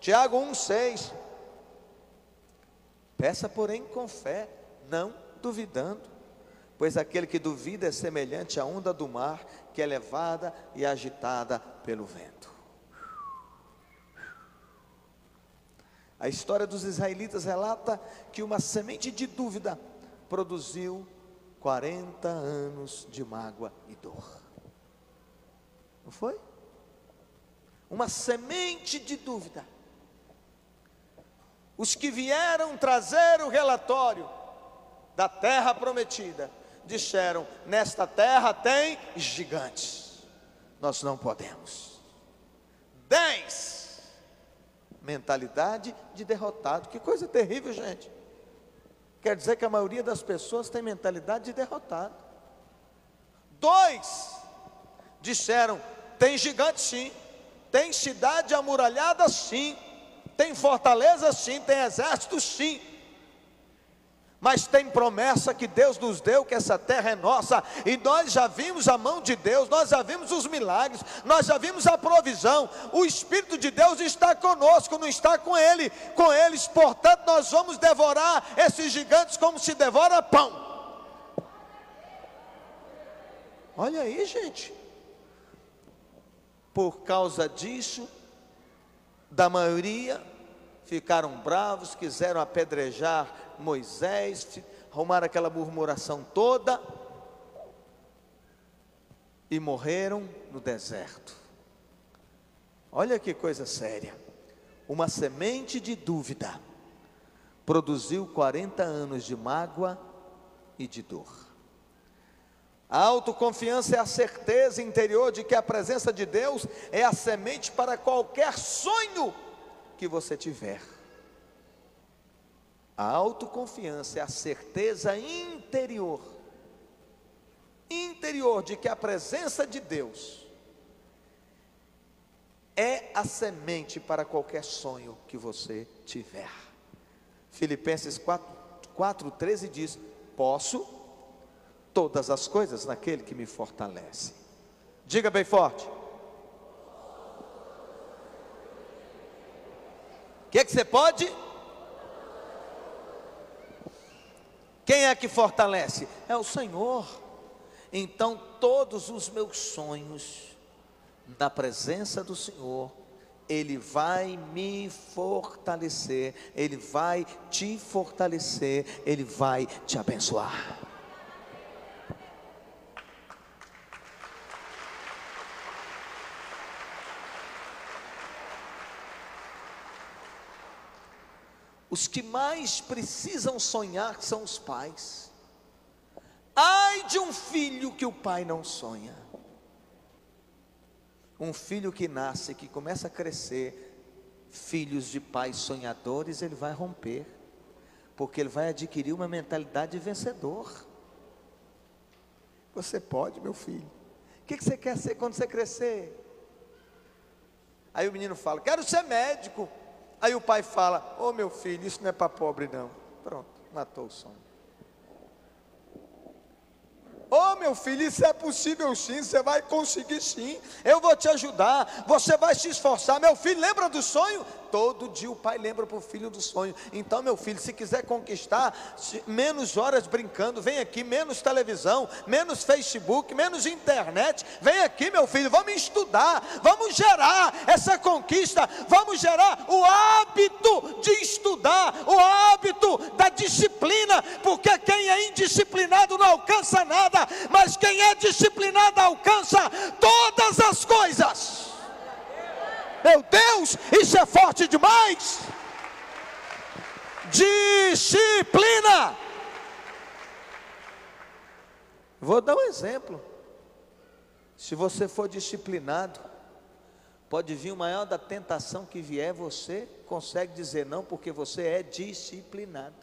Tiago 1,6. Peça, porém, com fé, não duvidando, pois aquele que duvida é semelhante à onda do mar, que é levada e agitada pelo vento. A história dos israelitas relata que uma semente de dúvida produziu 40 anos de mágoa e dor. Não foi? Uma semente de dúvida. Os que vieram trazer o relatório da terra prometida disseram: nesta terra tem gigantes, nós não podemos. 10. Mentalidade de derrotado. Que coisa terrível, gente. Quer dizer que a maioria das pessoas tem mentalidade de derrotado. 2. Disseram: tem gigante sim, tem cidade amuralhada sim, tem fortaleza sim, tem exército sim, mas tem promessa que Deus nos deu, que essa terra é nossa, e nós já vimos a mão de Deus, nós já vimos os milagres, nós já vimos a provisão. O Espírito de Deus está conosco, não está com eles, portanto nós vamos devorar esses gigantes como se devora pão. Olha aí, gente. Por causa disso, da maioria ficaram bravos, quiseram apedrejar Moisés, arrumaram aquela murmuração toda e morreram no deserto. Olha que coisa séria. Uma semente de dúvida produziu 40 anos de mágoa e de dor. A autoconfiança é a certeza interior de que a presença de Deus é a semente para qualquer sonho que você tiver. A autoconfiança é a certeza interior de que a presença de Deus é a semente para qualquer sonho que você tiver. Filipenses 4:13 diz: posso todas as coisas naquele que me fortalece. Diga bem forte. O que você pode? Quem é que fortalece? É o Senhor. Então todos os meus sonhos, na presença do Senhor, Ele vai me fortalecer, Ele vai te fortalecer, Ele vai te abençoar. Os que mais precisam sonhar são os pais. Ai de um filho que o pai não sonha. Um filho que nasce, que começa a crescer, filhos de pais sonhadores, ele vai romper, porque ele vai adquirir uma mentalidade de vencedor. Você pode, meu filho. O que você quer ser quando você crescer? Aí o menino fala: quero ser médico. Aí o pai fala: ô meu filho, isso não é para pobre não. Pronto, matou o sonho. Ô meu filho, isso é possível sim, você vai conseguir sim, eu vou te ajudar, você vai se esforçar. Meu filho, lembra do sonho? Todo dia o pai lembra para o filho do sonho. Então meu filho, se quiser conquistar, menos horas brincando, vem aqui, menos televisão, menos Facebook, menos internet, vem aqui meu filho, vamos estudar, vamos gerar essa conquista, vamos gerar o hábito de estudar, o hábito da disciplina, porque quem é indisciplinado não alcança nada, mas quem é disciplinado alcança todas as coisas. Meu Deus, isso é forte demais. Disciplina. Vou dar um exemplo. Se você for disciplinado, pode vir o maior da tentação que vier, você consegue dizer não, porque você é disciplinado.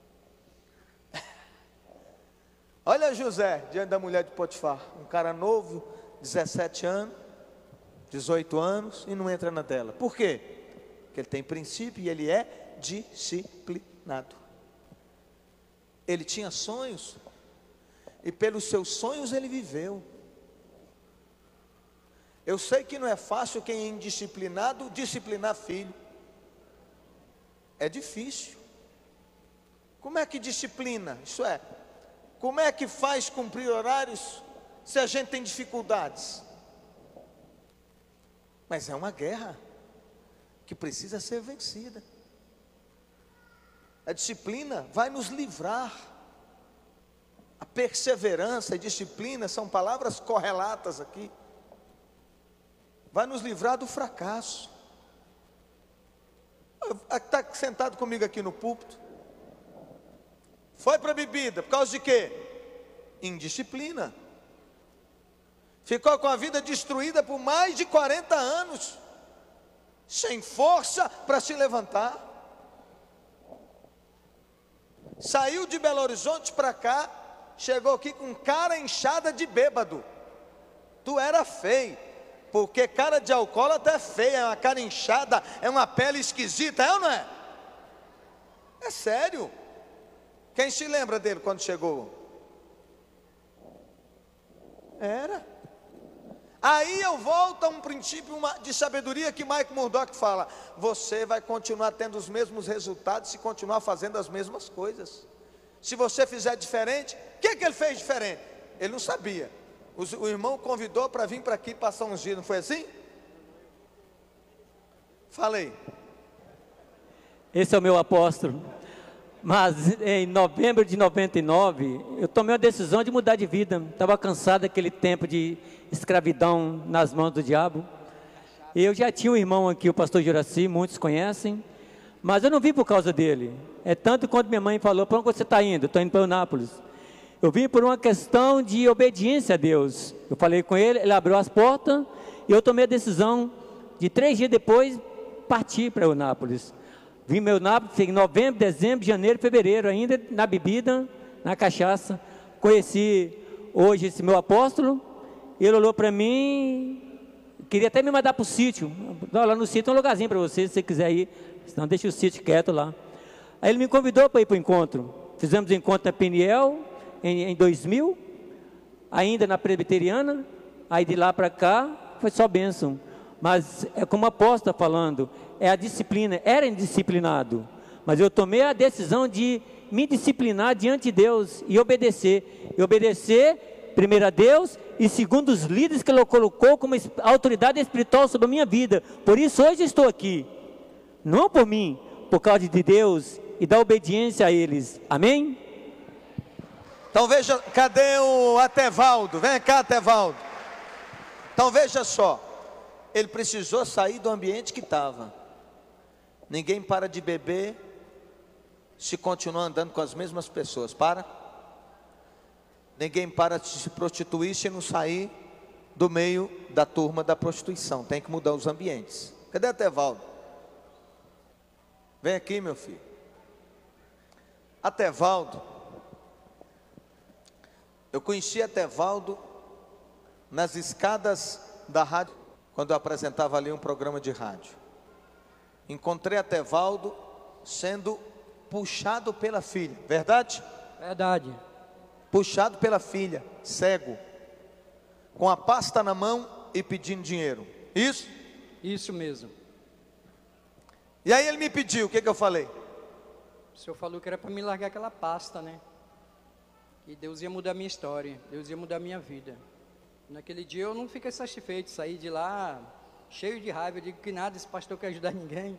Olha José diante da mulher de Potifar, um cara novo, 17 anos, 18 anos, e não entra na dela. Por quê? Porque ele tem princípio e ele é disciplinado. Ele tinha sonhos, e pelos seus sonhos ele viveu. Eu sei que não é fácil quem é indisciplinado disciplinar filho. é difícil. Como é que disciplina? Isso é, como é que faz cumprir horários se a gente tem dificuldades? Mas é uma guerra que precisa ser vencida. A disciplina vai nos livrar. A perseverança e disciplina são palavras correlatas aqui. Vai nos livrar do fracasso. Está sentado comigo aqui no púlpito. Foi para a bebida, por causa de quê? Indisciplina. Ficou com a vida destruída por mais de 40 anos. Sem força para se levantar. Saiu de Belo Horizonte para cá. Chegou aqui com cara inchada de bêbado. Tu era feio. Porque cara de alcoólatra é feia, é uma cara inchada, é uma pele esquisita, é ou não é? É sério. Quem se lembra dele quando chegou? Era. Aí eu volto a um princípio de sabedoria que Mike Murdock fala: você vai continuar tendo os mesmos resultados se continuar fazendo as mesmas coisas. Se você fizer diferente, o que ele fez diferente? Ele não sabia. O irmão convidou para vir para aqui passar uns dias, não foi assim? Falei. Esse é o meu apóstolo. Mas em novembro de 99, eu tomei a decisão de mudar de vida. Estava cansado daquele tempo de escravidão nas mãos do diabo. Eu já tinha um irmão aqui, o pastor Juraci, muitos conhecem. Mas eu não vim por causa dele. É tanto quanto minha mãe falou: para onde você está indo? Estou indo para Eunápolis. Eu vim por uma questão de obediência a Deus. Eu falei com ele, ele abriu as portas, e eu tomei a decisão de 3 dias depois partir para Eunápolis. Vim para Eunápolis em novembro, dezembro, janeiro, fevereiro, ainda na bebida, na cachaça. Conheci hoje esse meu apóstolo. Ele olhou para mim, queria até me mandar para o sítio. Lá no sítio tem um lugarzinho para você, se você quiser ir, senão deixa o sítio quieto lá. Aí ele me convidou para ir para o encontro. Fizemos o encontro na Peniel em 2000, ainda na presbiteriana. Aí de lá para cá foi só bênção. Mas é como o apóstolo está falando, é a disciplina. Era indisciplinado, mas eu tomei a decisão de me disciplinar diante de Deus e obedecer. E obedecer primeiro a Deus e segundo os líderes que Ele colocou como autoridade espiritual sobre a minha vida. Por isso hoje estou aqui, não por mim, por causa de Deus e da obediência a eles. Amém? Então veja, cadê o Atevaldo? Vem cá, Atevaldo. Então veja só, ele precisou sair do ambiente que estava. Ninguém para de beber se continuar andando com as mesmas pessoas. Para. Ninguém para de se prostituir se não sair do meio da turma da prostituição. Tem que mudar os ambientes. Cadê Atevaldo? Vem aqui, meu filho. Atevaldo, eu conheci Atevaldo nas escadas da rádio, quando eu apresentava ali um programa de rádio. Encontrei Atevaldo sendo puxado pela filha, verdade? Verdade. Puxado pela filha, cego, com a pasta na mão e pedindo dinheiro. Isso? Isso mesmo. E aí ele me pediu, o que eu falei? O senhor falou que era para me largar aquela pasta, né? Que Deus ia mudar a minha história, Deus ia mudar a minha vida. Naquele dia eu não fiquei satisfeito, saí de lá cheio de raiva. Eu digo que nada, esse pastor quer ajudar ninguém.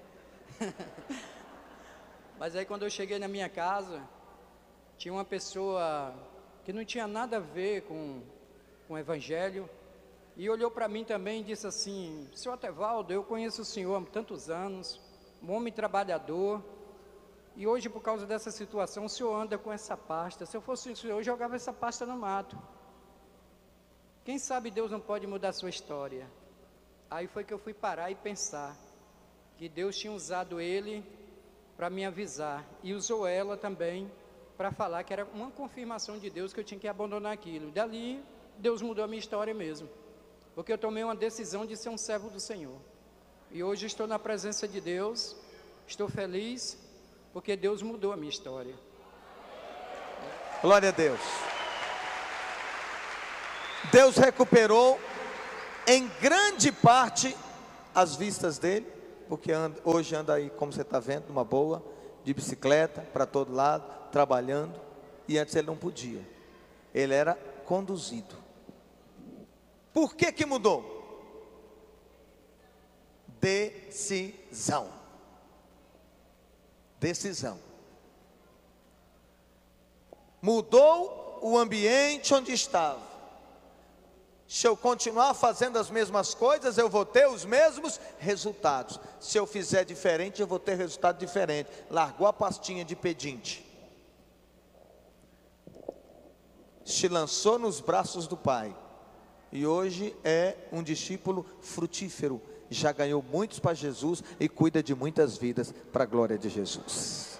Mas aí quando eu cheguei na minha casa, tinha uma pessoa que não tinha nada a ver com o evangelho, e olhou para mim também e disse assim: senhor Atevaldo, eu conheço o senhor há tantos anos, um homem trabalhador, e hoje por causa dessa situação o senhor anda com essa pasta. Se eu fosse o senhor, eu jogava essa pasta no mato. Quem sabe Deus não pode mudar a sua história. Aí foi que eu fui parar e pensar que Deus tinha usado ele para me avisar, e usou ela também para falar que era uma confirmação de Deus que eu tinha que abandonar aquilo. Dali Deus mudou a minha história mesmo, porque eu tomei uma decisão de ser um servo do Senhor. E hoje estou na presença de Deus, estou feliz, porque Deus mudou a minha história. Glória a Deus. Deus recuperou em grande parte as vistas dele, porque hoje anda aí, como você está vendo, numa boa, de bicicleta, para todo lado, trabalhando, e antes ele não podia, ele era conduzido. Por que que mudou? Decisão. Decisão. Mudou o ambiente onde estava. Se eu continuar fazendo as mesmas coisas, eu vou ter os mesmos resultados. Se eu fizer diferente, eu vou ter resultado diferente. Largou a pastinha de pedinte, se lançou nos braços do Pai, e hoje é um discípulo frutífero. Já ganhou muitos para Jesus e cuida de muitas vidas para a glória de Jesus.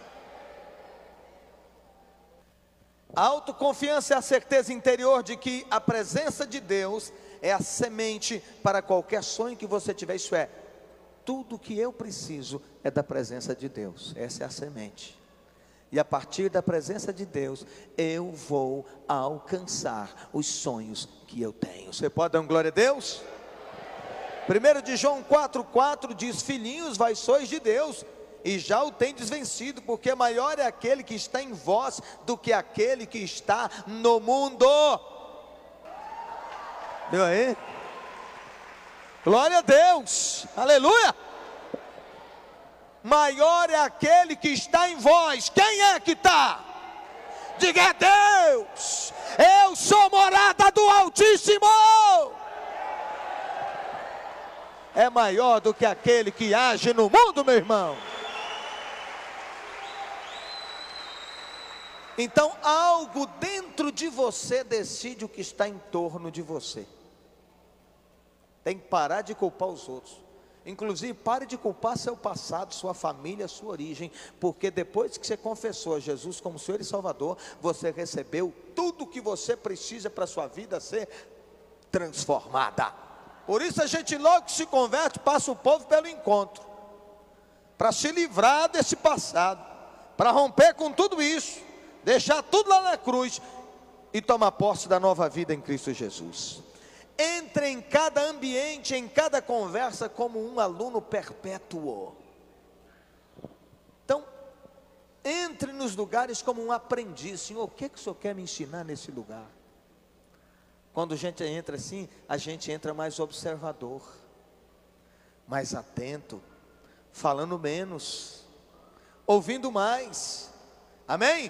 A autoconfiança é a certeza interior de que a presença de Deus é a semente para qualquer sonho que você tiver. Isso é, tudo que eu preciso é da presença de Deus. Essa é a semente. E a partir da presença de Deus, eu vou alcançar os sonhos que eu tenho. Você pode dar uma glória a Deus? 1 de João 4,4 diz: filhinhos, vós sois de Deus, e já o tendes vencido, porque maior é aquele que está em vós do que aquele que está no mundo. Viu aí? Glória a Deus, aleluia. Maior é aquele que está em vós. Quem é que está? Diga: é Deus. Eu sou morada do Altíssimo. É maior do que aquele que age no mundo, meu irmão. Então algo dentro de você decide o que está em torno de você. Tem que parar de culpar os outros. Inclusive, pare de culpar seu passado, sua família, sua origem, porque depois que você confessou a Jesus como Senhor e Salvador, você recebeu tudo o que você precisa para a sua vida ser transformada. Por isso a gente logo que se converte, passa o povo pelo encontro, para se livrar desse passado, para romper com tudo isso, deixar tudo lá na cruz e tomar posse da nova vida em Cristo Jesus. Entre em cada ambiente, em cada conversa, como um aluno perpétuo. Então, entre nos lugares como um aprendiz. Senhor, o que o Senhor quer me ensinar nesse lugar? Quando a gente entra assim, a gente entra mais observador, mais atento, falando menos, ouvindo mais. Amém?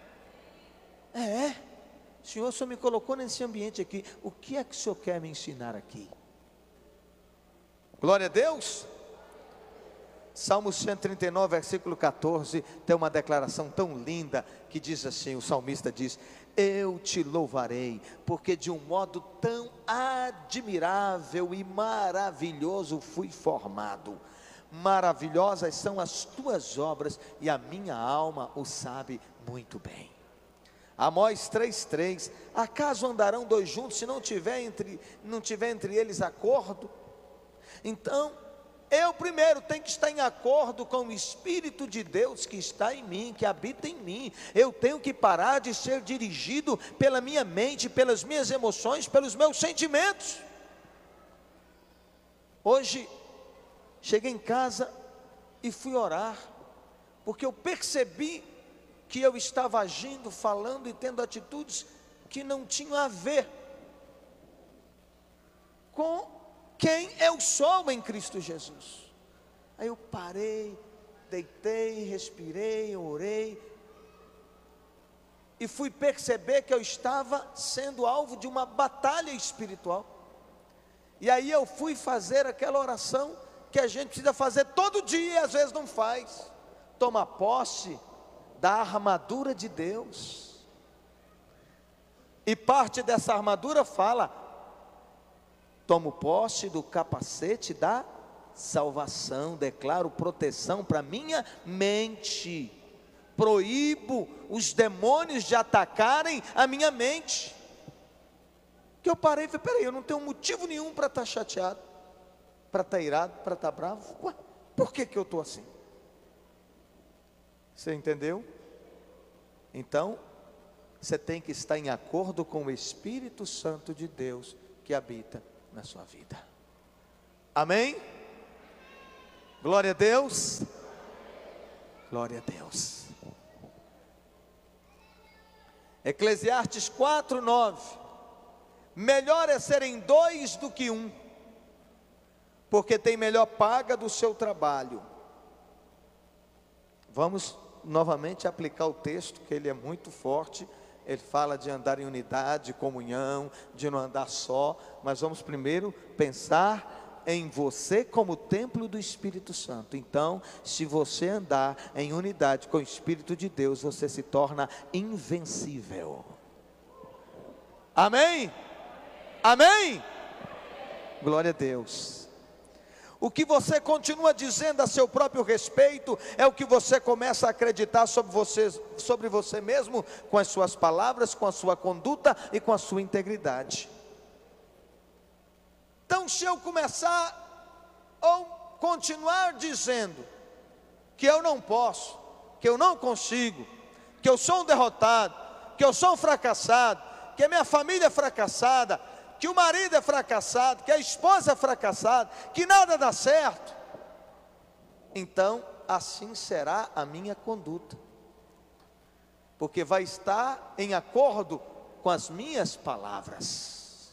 Senhor, o Senhor me colocou nesse ambiente aqui, o que é que o Senhor quer me ensinar aqui? Glória a Deus. Salmo 139, versículo 14, tem uma declaração tão linda, que diz assim, o salmista diz: eu te louvarei, porque de um modo tão admirável e maravilhoso fui formado. Maravilhosas são as tuas obras, e a minha alma o sabe muito bem. Amós 3,3: acaso andarão dois juntos se não tiver entre eles acordo? Então, eu primeiro tenho que estar em acordo com o Espírito de Deus que está em mim, que habita em mim. Eu tenho que parar de ser dirigido pela minha mente, pelas minhas emoções, pelos meus sentimentos. Hoje, cheguei em casa e fui orar, porque eu percebi que eu estava agindo, falando e tendo atitudes que não tinham a ver com quem eu sou em Cristo Jesus. Aí eu parei, deitei, respirei, orei, e fui perceber que eu estava sendo alvo de uma batalha espiritual. E aí eu fui fazer aquela oração que a gente precisa fazer todo dia e às vezes não faz. Toma posse da armadura de Deus. E parte dessa armadura fala: tomo posse do capacete da salvação, declaro proteção para minha mente, proíbo os demônios de atacarem a minha mente. Que eu parei e falei: peraí, eu não tenho motivo nenhum para estar chateado, para estar irado, para estar bravo. Ué, por que eu estou assim? Você entendeu? Então, você tem que estar em acordo com o Espírito Santo de Deus que habita na sua vida. Amém? Glória a Deus. Glória a Deus. Eclesiastes 4:9. Melhor é serem dois do que um, porque tem melhor paga do seu trabalho. Vamos novamente aplicar o texto, que ele é muito forte. Ele fala de andar em unidade, comunhão, de não andar só. Mas vamos primeiro pensar em você como templo do Espírito Santo. Então, se você andar em unidade com o Espírito de Deus, você se torna invencível. Amém? Amém? Glória a Deus. O que você continua dizendo a seu próprio respeito é o que você começa a acreditar sobre você mesmo, com as suas palavras, com a sua conduta e com a sua integridade. Então, se eu começar ou continuar dizendo que eu não posso, que eu não consigo, que eu sou um derrotado, que eu sou um fracassado, que a minha família é fracassada, que o marido é fracassado, que a esposa é fracassada, que nada dá certo, então assim será a minha conduta, porque vai estar em acordo com as minhas palavras.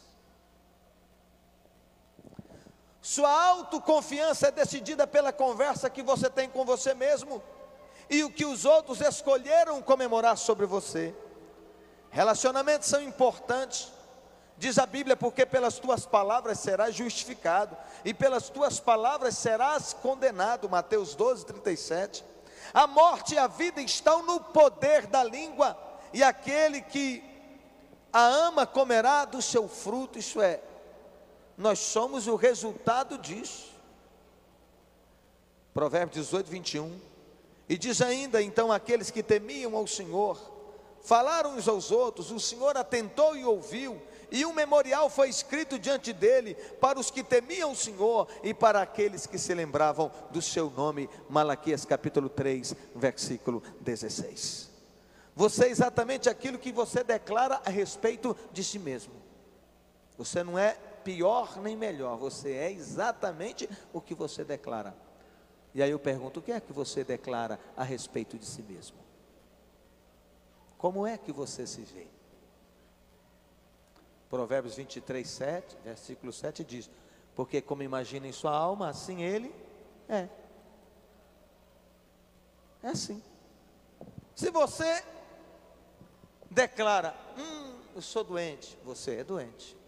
Sua autoconfiança é decidida pela conversa que você tem com você mesmo e o que os outros escolheram comemorar sobre você. Relacionamentos são importantes, diz a Bíblia, porque pelas tuas palavras serás justificado e pelas tuas palavras serás condenado. Mateus 12:37. A morte e a vida estão no poder da língua, e aquele que a ama comerá do seu fruto. Isso é, nós somos o resultado disso. Provérbios 18:21. E diz ainda: então aqueles que temiam ao Senhor falaram uns aos outros, o Senhor atentou e ouviu, e um memorial foi escrito diante dele para os que temiam o Senhor e para aqueles que se lembravam do seu nome. Malaquias capítulo 3, versículo 16. Você é exatamente aquilo que você declara a respeito de si mesmo. Você não é pior nem melhor, você é exatamente o que você declara. E aí eu pergunto: o que é que você declara a respeito de si mesmo? Como é que você se vê? Provérbios 23:7, versículo 7 diz: porque como imagina em sua alma, assim ele é. É assim. Se você declara: eu sou doente, você é doente.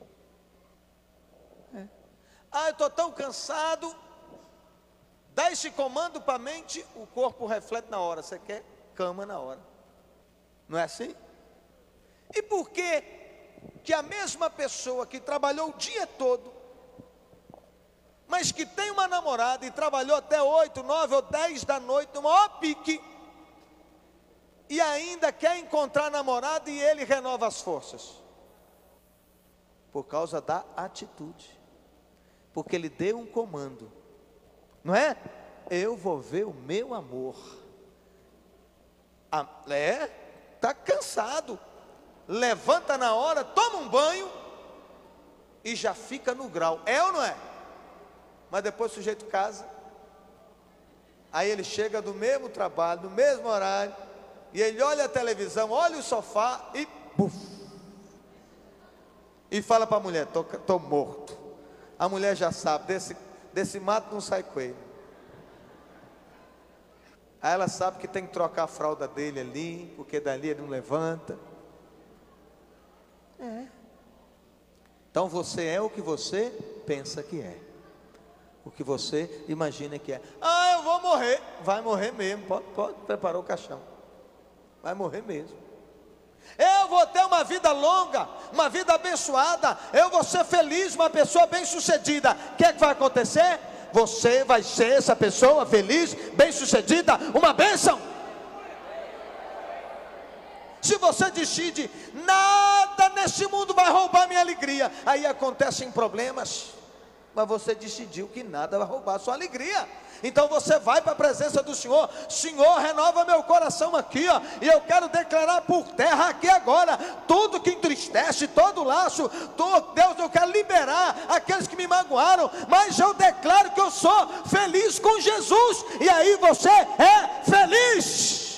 Eu estou tão cansado. Dá esse comando para a mente, o corpo reflete na hora. Você quer cama na hora. Não é assim? E por que que a mesma pessoa que trabalhou o dia todo, mas que tem uma namorada e trabalhou até 8, 9 ou 10 da noite, no maior pique, e ainda quer encontrar namorado e ele renova as forças? Por causa da atitude. Porque ele deu um comando, não é? Eu vou ver o meu amor. Está cansado, levanta na hora, toma um banho e já fica no grau, é ou não é? Mas depois o sujeito casa, aí ele chega do mesmo trabalho, no mesmo horário, e ele olha a televisão, olha o sofá e buf, e fala para a mulher: estou morto. A mulher já sabe, desse mato não sai coelho. Aí ela sabe que tem que trocar a fralda dele ali, porque dali ele não levanta. Então você é o que você pensa que é, o que você imagina que é. Eu vou morrer. Vai morrer mesmo, pode preparar o caixão. Vai morrer mesmo. Eu vou ter uma vida longa, uma vida abençoada, eu vou ser feliz, uma pessoa bem sucedida. O que é que vai acontecer? Você vai ser essa pessoa feliz, bem sucedida, uma bênção. Se você decide: nada nesse mundo vai roubar minha alegria, aí acontecem problemas. Mas você decidiu que nada vai roubar a sua alegria. Então você vai para a presença do Senhor: Senhor, renova meu coração aqui, ó, e eu quero declarar por terra aqui agora tudo que entristece, todo laço, Deus, eu quero liberar aqueles que me magoaram, mas eu declaro que eu sou feliz com Jesus, e aí você é feliz.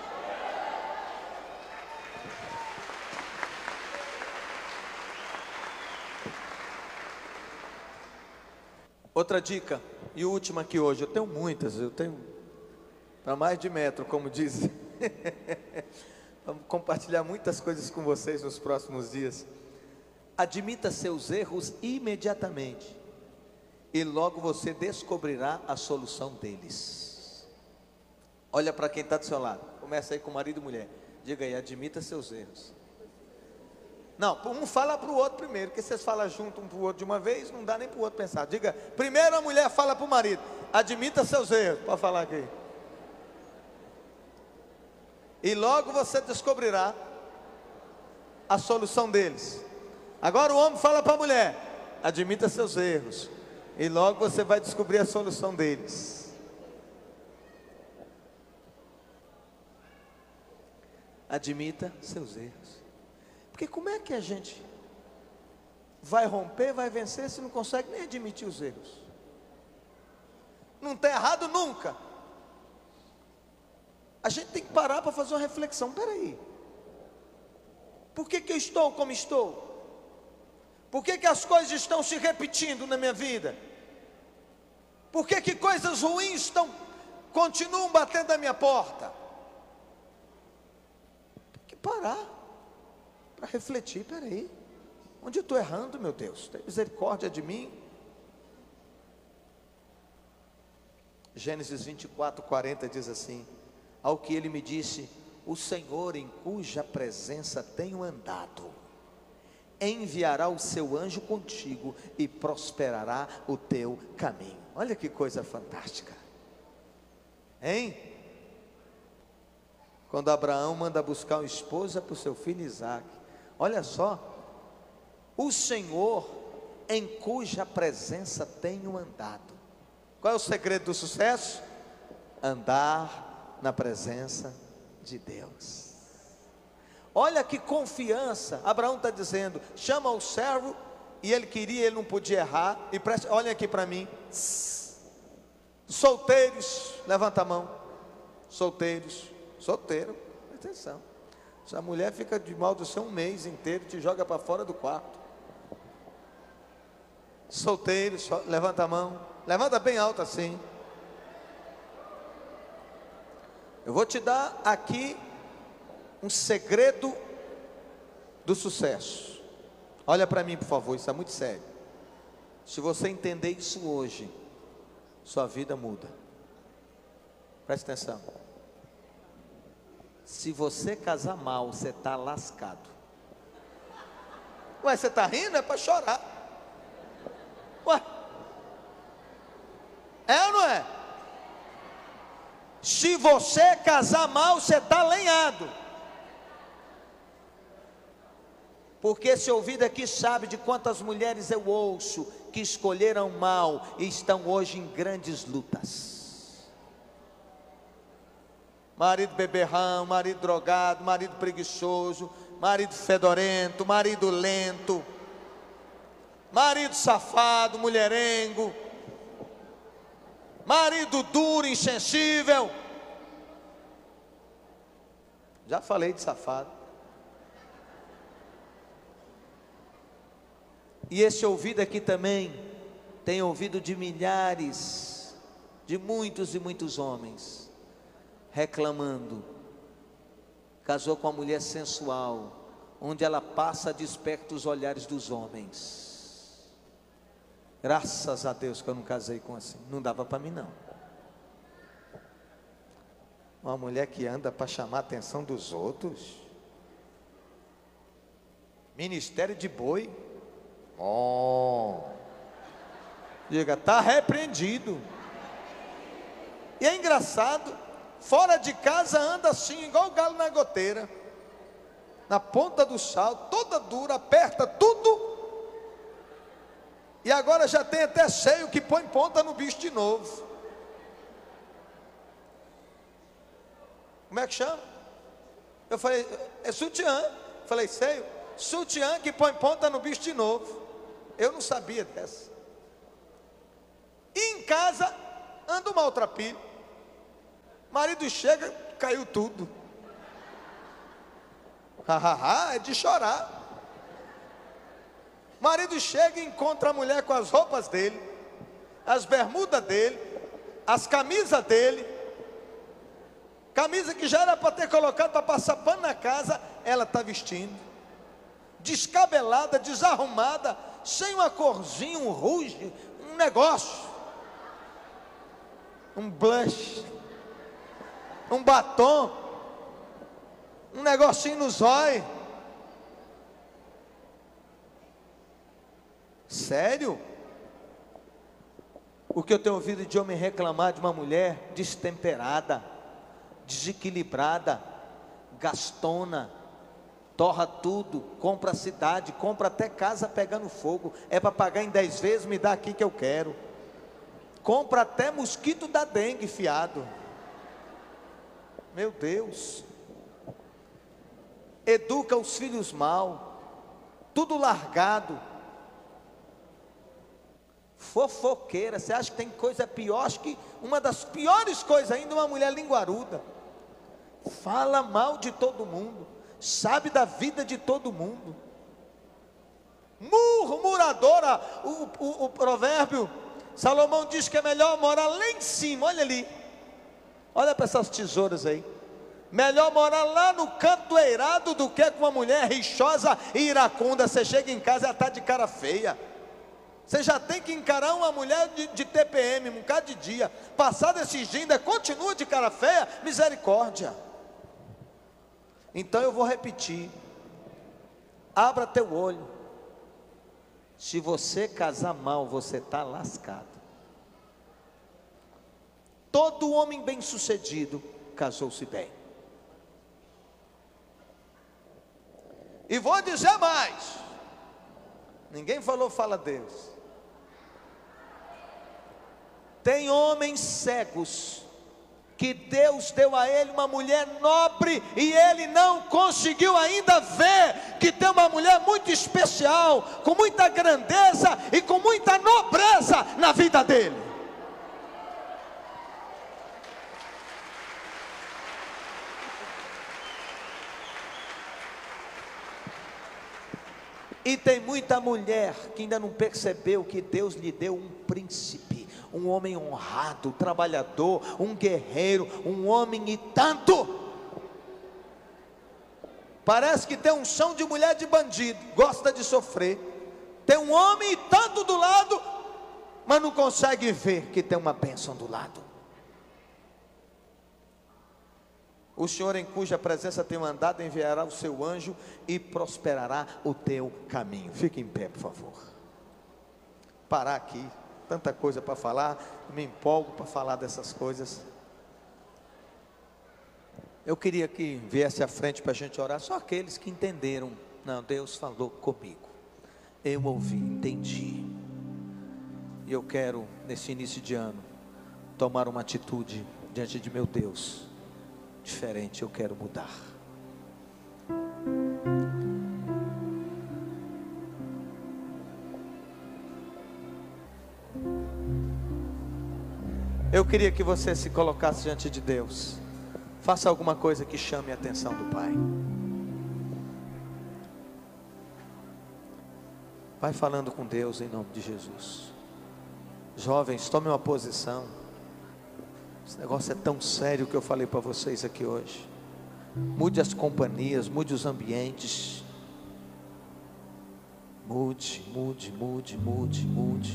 Outra dica, e última aqui hoje, eu tenho muitas, eu tenho para mais de metro, como dizem. Vamos compartilhar muitas coisas com vocês nos próximos dias. Admita seus erros imediatamente, e logo você descobrirá a solução deles. Olha para quem está do seu lado, começa aí com marido e mulher, diga aí: admita seus erros. Não, um fala para o outro primeiro, porque vocês falam junto um para o outro de uma vez, não dá nem para o outro pensar. Diga, primeiro a mulher fala para o marido: admita seus erros. Pode falar aqui. E logo você descobrirá a solução deles. Agora o homem fala para a mulher: admita seus erros. E logo você vai descobrir a solução deles. Admita seus erros. Porque como é que a gente vai romper, vai vencer, se não consegue nem admitir os erros? Não está errado nunca. A gente tem que parar para fazer uma reflexão. Espera aí, por que eu estou como estou? Por que as coisas estão se repetindo na minha vida? Por que coisas ruins continuam batendo na minha porta? Tem que parar para refletir. Espera aí, onde eu estou errando, meu Deus? Tem misericórdia de mim. Gênesis 24:40 diz assim: ao que ele me disse: o Senhor em cuja presença tenho andado, enviará o seu anjo contigo e prosperará o teu caminho. Olha que coisa fantástica, hein? Quando Abraão manda buscar uma esposa para o seu filho Isaque, olha só: o Senhor em cuja presença tenho andado. Qual é o segredo do sucesso? Andar na presença de Deus. Olha que confiança. Abraão está dizendo: chama o servo, e ele não podia errar. E olhem aqui para mim, solteiros, levanta a mão. Solteiro, atenção. Se a mulher fica de mal do seu um mês inteiro, te joga para fora do quarto. Solteiros, levanta a mão, levanta bem alto assim. Eu vou te dar aqui um segredo do sucesso. Olha para mim, por favor, isso é muito sério. Se você entender isso hoje, sua vida muda. Presta atenção. Se você casar mal, você está lascado. Ué, você está rindo? É para chorar. Ué, é ou não é? Se você casar mal, você está lenhado. Porque esse ouvido aqui sabe de quantas mulheres eu ouço que escolheram mal e estão hoje em grandes lutas. Marido beberrão, marido drogado, marido preguiçoso, marido fedorento, marido lento, marido safado, mulherengo, marido duro, insensível. Já falei de safado. E esse ouvido aqui também tem ouvido de milhares, de muitos e muitos homens reclamando. Casou com uma mulher sensual, onde ela passa desperta os olhares dos homens. Graças a Deus que eu não casei com assim. Não dava para mim não. Uma mulher que anda para chamar a atenção dos outros. Ministério de boi. Diga, está repreendido. E é engraçado, fora de casa anda assim, igual o galo na goteira, na ponta do salto, toda dura, aperta tudo. E agora já tem até seio que põe ponta no bicho de novo. Como é que chama? Eu falei, é sutiã. Falei, sei, sutiã que põe ponta no bicho de novo. Eu não sabia dessa. E em casa, anda um maltrapilho. Marido chega, caiu tudo. É de chorar. Marido chega e encontra a mulher com as roupas dele, as bermudas dele, as camisas dele, camisa que já era para ter colocado para passar pano na casa, ela está vestindo, descabelada, desarrumada, sem uma corzinha, um rouge, um negócio, um blush, um batom, um negocinho no zóio. Sério? O que eu tenho ouvido de homem reclamar de uma mulher destemperada, desequilibrada, gastona, torra tudo, compra a cidade, compra até casa pegando fogo, é para pagar em 10 vezes, me dá aqui que eu quero. Compra até mosquito da dengue fiado. Meu Deus. Educa os filhos mal, tudo largado. Fofoqueira, você acha que tem coisa pior? Acho que uma das piores coisas ainda, uma mulher linguaruda. Fala mal de todo mundo, sabe da vida de todo mundo. Murmuradora, o provérbio, Salomão diz que é melhor morar lá em cima, olha ali. Olha para essas tesouras aí. Melhor morar lá no canto do eirado do que com uma mulher rixosa e iracunda. Você chega em casa e ela está de cara feia. Você já tem que encarar uma mulher de TPM, um bocado de dia. Passado esses dias, ainda continua de cara feia, misericórdia. Então eu vou repetir. Abra teu olho. Se você casar mal, você está lascado. Todo homem bem sucedido casou-se bem. E vou dizer mais. Ninguém falou, fala Deus. Tem homens cegos que Deus deu a ele uma mulher nobre e ele não conseguiu ainda ver que tem uma mulher muito especial, com muita grandeza e com muita nobreza na vida dele. E tem muita mulher que ainda não percebeu que Deus lhe deu um príncipe, um homem honrado, trabalhador, um guerreiro, um homem e tanto. Parece que tem um chão de mulher de bandido, gosta de sofrer. Tem um homem e tanto do lado, mas não consegue ver que tem uma bênção do lado. O Senhor em cuja presença tenho andado enviará o seu anjo e prosperará o teu caminho. Fique em pé, por favor. Parar aqui, tanta coisa para falar, me empolgo para falar dessas coisas. Eu queria que viesse à frente para a gente orar, só aqueles que entenderam. Não, Deus falou comigo, eu ouvi, entendi. E eu quero, nesse início de ano, tomar uma atitude diante de meu Deus diferente, eu quero mudar. Eu queria que você se colocasse diante de Deus. Faça alguma coisa que chame a atenção do Pai. Vai falando com Deus em nome de Jesus. Jovens, tome uma posição. Esse negócio é tão sério que eu falei para vocês aqui hoje. Mude as companhias, mude os ambientes. Mude, mude, mude, mude, mude.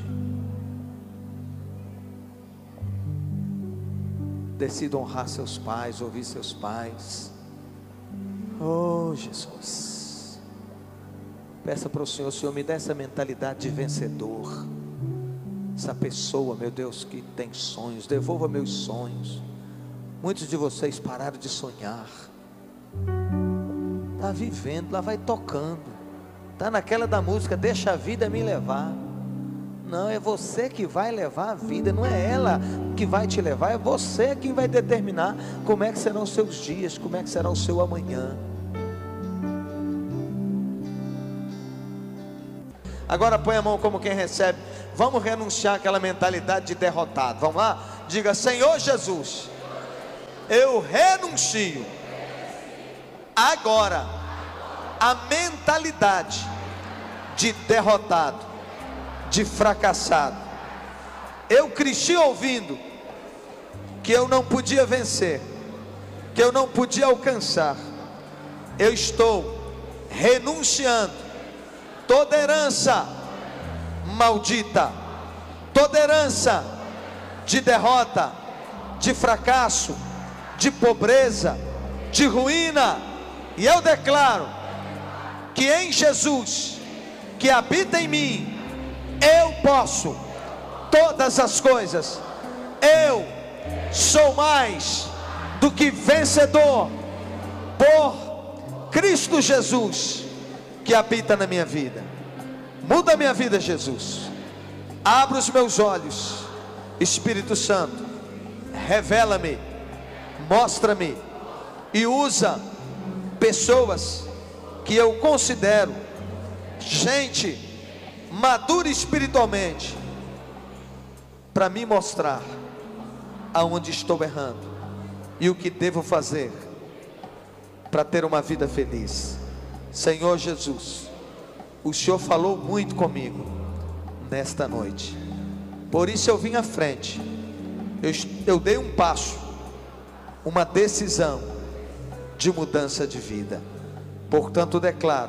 Decida honrar seus pais, ouvir seus pais. Oh Jesus, peça para o Senhor me dê essa mentalidade de vencedor. Essa pessoa, meu Deus, que tem sonhos, devolva meus sonhos. Muitos de vocês pararam de sonhar. Está vivendo, lá vai tocando. Está naquela da música, deixa a vida me levar. Não, é você que vai levar a vida, não é ela que vai te levar, é você quem vai determinar como é que serão os seus dias, como é que será o seu amanhã. Agora põe a mão como quem recebe. Vamos renunciar àquela mentalidade de derrotado. Vamos lá? Diga: Senhor Jesus, eu renuncio agora a mentalidade de derrotado, de fracassado. Eu cresci ouvindo que eu não podia vencer, que eu não podia alcançar. Eu estou renunciando toda herança maldita, toda herança de derrota, de fracasso, de pobreza, de ruína. E eu declaro que em Jesus, que habita em mim, eu posso todas as coisas. Eu sou mais do que vencedor por Cristo Jesus, que habita na minha vida. Muda a minha vida, Jesus. Abra os meus olhos, Espírito Santo. Revela-me, mostra-me e usa pessoas que eu considero gente madura espiritualmente, para me mostrar aonde estou errando e o que devo fazer para ter uma vida feliz. Senhor Jesus, o Senhor falou muito comigo nesta noite, por isso eu vim à frente. Eu dei um passo, uma decisão de mudança de vida. Portanto, declaro: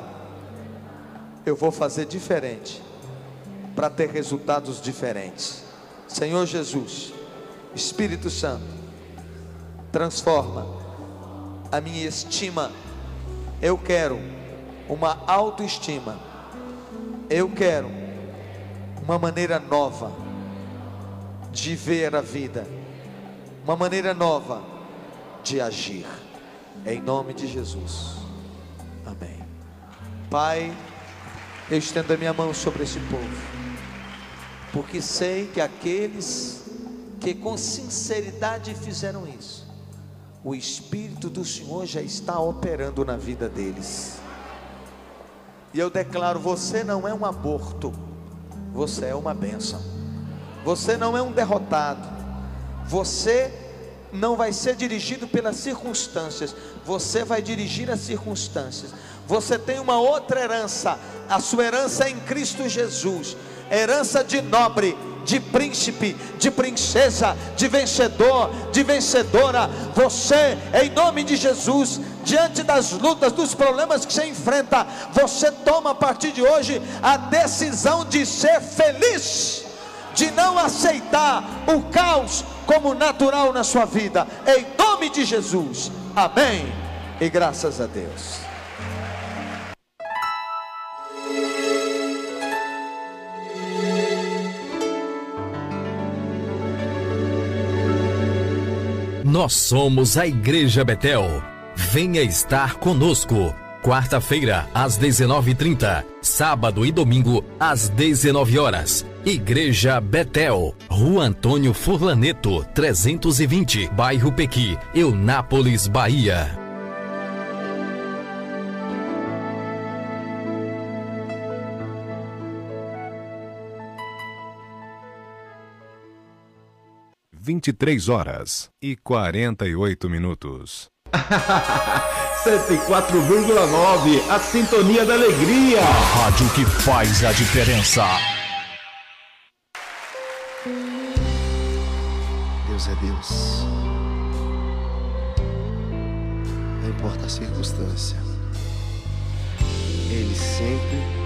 eu vou fazer diferente para ter resultados diferentes. Senhor Jesus, Espírito Santo, transforma a minha estima. Eu quero uma autoestima. Eu quero uma maneira nova de ver a vida, uma maneira nova de agir, em nome de Jesus, amém. Pai, eu estendo a minha mão sobre esse povo, porque sei que aqueles que com sinceridade fizeram isso, o Espírito do Senhor já está operando na vida deles. E eu declaro: você não é um aborto, você é uma bênção. Você não é um derrotado, você não vai ser dirigido pelas circunstâncias, você vai dirigir as circunstâncias. Você tem uma outra herança, a sua herança é em Cristo Jesus, herança de nobre, de príncipe, de princesa, de vencedor, de vencedora. Você, em nome de Jesus, diante das lutas, dos problemas que você enfrenta, você toma a partir de hoje a decisão de ser feliz, de não aceitar o caos como natural na sua vida, em nome de Jesus, amém, e graças a Deus. Nós somos a Igreja Betel. Venha estar conosco. Quarta-feira, às 19h30. Sábado e domingo, às 19 horas. Igreja Betel, Rua Antônio Furlaneto, 320, Bairro Pequi, Eunápolis, Bahia. Às 23h48. 104,9, a sintonia da alegria. A rádio que faz a diferença. Deus é Deus. Não importa a circunstância, Ele sempre